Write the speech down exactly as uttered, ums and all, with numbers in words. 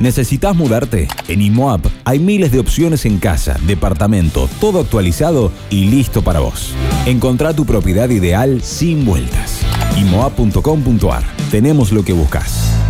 ¿Necesitas mudarte? En IMOAP hay miles de opciones en casa, departamento, todo actualizado y listo para vos. Encontrá tu propiedad ideal sin vueltas. imoap punto com punto ar. Tenemos lo que buscas.